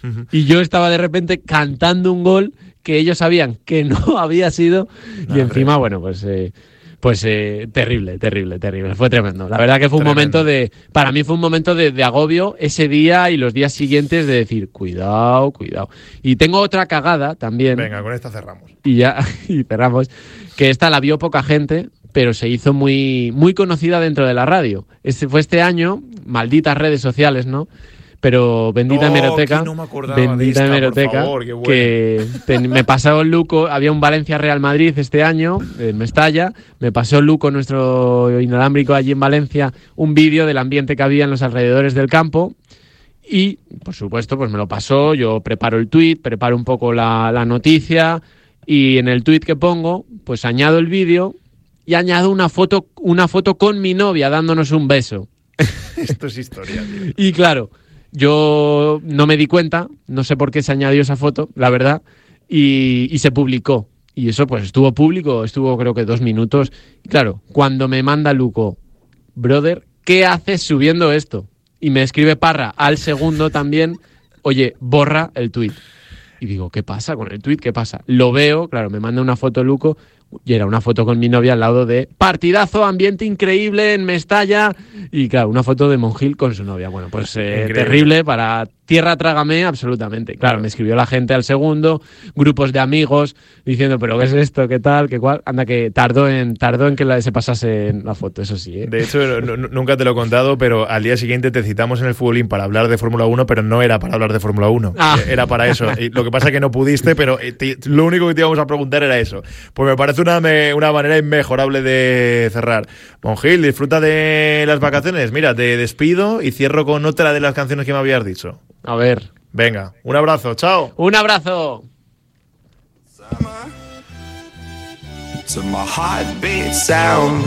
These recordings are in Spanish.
Y yo estaba de repente cantando un gol que ellos sabían que no había sido. Y encima, bueno, pues terrible. Fue tremendo. La verdad que fue un momento para mí fue un momento de agobio ese día y los días siguientes de decir, cuidado. Y tengo otra cagada también. Venga, con esta cerramos. Y cerramos. Que esta la vio poca gente, pero se hizo muy, muy conocida dentro de la radio. Fue este año, malditas redes sociales, ¿no? Pero bendita hemeroteca, no me acordaba de esta, hemeroteca, por favor, qué bueno. que me pasó Luco, había un Valencia-Real Madrid este año, en Mestalla, me pasó Luco, nuestro inalámbrico allí en Valencia, un vídeo del ambiente que había en los alrededores del campo y, por supuesto, pues me lo pasó, yo preparo el tuit, preparo un poco la noticia y en el tuit que pongo, pues añado el vídeo y añado una foto con mi novia dándonos un beso. Esto es historia, tío. Y claro, yo no me di cuenta, no sé por qué se añadió esa foto, la verdad, y se publicó. Y eso pues estuvo público, estuvo creo que 2 minutos. Y claro, cuando me manda Luco, brother, ¿qué haces subiendo esto? Y me escribe Parra al segundo también, oye, borra el tuit. Y digo, ¿qué pasa con el tuit? ¿Qué pasa? Lo veo, claro, me manda una foto Luco y era una foto con mi novia al lado de partidazo, ambiente increíble en Mestalla y claro, una foto de Monjil con su novia. Bueno, pues terrible para tierra trágame absolutamente. Claro, me escribió la gente al segundo, grupos de amigos diciendo, pero ¿qué es esto? ¿Qué tal? ¿Qué cual? Anda que tardó en que se pasase la foto, eso sí, ¿eh? De hecho, nunca te lo he contado, pero al día siguiente te citamos en el Futbolín para hablar de Fórmula 1, pero no era para hablar de Fórmula 1, era para eso. Y lo que pasa es que no pudiste, pero lo único que te íbamos a preguntar era eso. Pues me parece una manera inmejorable de cerrar. Monjil, disfruta de las vacaciones. Mira, te despido y cierro con otra de las canciones que me habías dicho. A ver. Venga, un abrazo, chao. Un abrazo. To my heartbeat sound,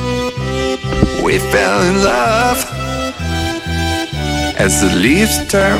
we fell in love as the leaves turn